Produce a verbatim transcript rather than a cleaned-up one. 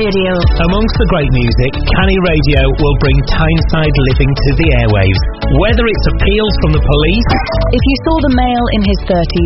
Radio. Amongst the great music, Canny Radio will bring Tyneside living to the airwaves. Whether it's appeals from the police... If you saw the male in his thirties